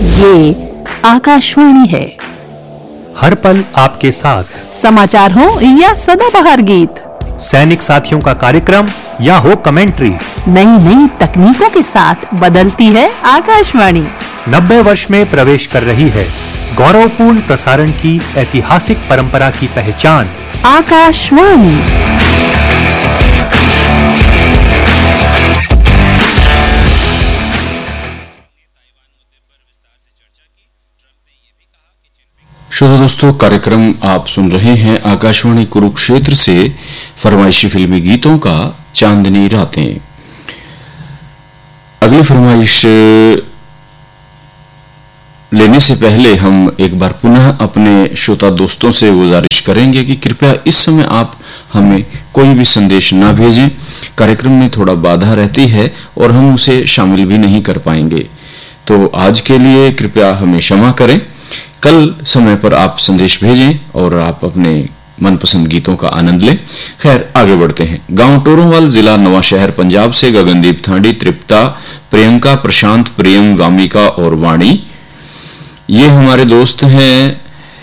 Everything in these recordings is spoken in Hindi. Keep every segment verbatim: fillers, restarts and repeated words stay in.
ये आकाशवाणी है। हर पल आपके साथ, समाचार हो या सदाबहार गीत, सैनिक साथियों का कार्यक्रम या हो कमेंट्री, नई नई तकनीकों के साथ बदलती है आकाशवाणी। नब्बे वर्ष में प्रवेश कर रही है गौरवपूर्ण प्रसारण की ऐतिहासिक परंपरा की पहचान आकाशवाणी। श्रोता दोस्तों, कार्यक्रम आप सुन रहे हैं आकाशवाणी कुरुक्षेत्र से फरमाइशी फिल्मी गीतों का चांदनी रातें। अगली फरमाइश लेने से पहले हम एक बार पुनः अपने श्रोता दोस्तों से गुजारिश करेंगे कि कृपया इस समय आप हमें कोई भी संदेश ना भेजें। कार्यक्रम में थोड़ा बाधा रहती है और हम उसे शामिल भी नहीं कर पाएंगे, तो आज के लिए कृपया हमें क्षमा करें। कल समय पर आप संदेश भेजें और आप अपने मनपसंद गीतों का आनंद लें। खैर, आगे बढ़ते हैं। गांव टोरोवाल, जिला नवा शहर, पंजाब से गगनदीप थांडी, तृप्ता, प्रियंका, प्रशांत, प्रेम, वामिका और वाणी, ये हमारे दोस्त हैं।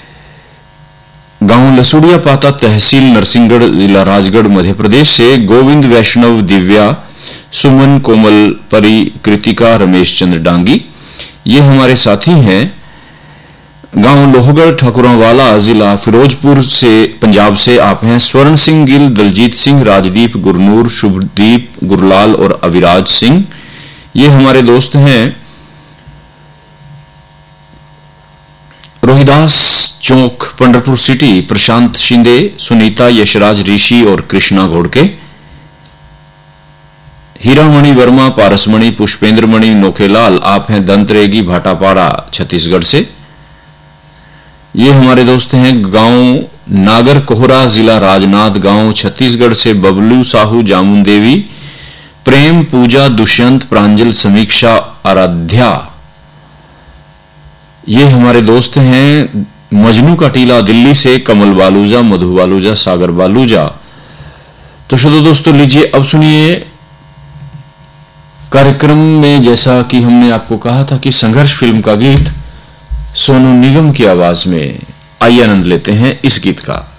गांव लसुड़िया पाता, तहसील नरसिंहगढ़, जिला राजगढ़, मध्य प्रदेश से गोविंद, वैष्णव, दिव्या, सुमन, कोमल, परी, कृतिका, रमेश चंद्र डांगी, ये हमारे साथी हैं। गांव लोहगढ़, ठाकुरवाला, जिला फिरोजपुर से, पंजाब से आप हैं। स्वर्ण सिंह गिल, दलजीत सिंह, राजदीप, गुरनूर, शुभदीप, गुरलाल और अविराज सिंह, ये हमारे दोस्त हैं। रोहिदास चौक, पंढरपुर सिटी, प्रशांत शिंदे, सुनीता, यशराज, ऋषि और कृष्णा घोड़के। हीरामणि वर्मा, पारसमणि, पुष्पेंद्रमणि, नोखेलाल, आप हैं दंतरेगी, भाटापाड़ा, छत्तीसगढ़ से, ये हमारे दोस्त हैं। गांव नागर कोहरा, जिला राजनांद गांव, छत्तीसगढ़ से बबलू साहू, जामुन देवी, प्रेम, पूजा, दुष्यंत, प्रांजल, समीक्षा, आराध्या, ये हमारे दोस्त हैं। मजनू का टीला, दिल्ली से कमल बालूजा, मधु बालूजा, सागर बालूजा। तो श्रोता दोस्तों, लीजिए अब सुनिए कार्यक्रम में, जैसा कि हमने आपको कहा था कि संघर्ष फिल्म का गीत सोनू निगम की आवाज में, आइए आनंद लेते हैं इस गीत का।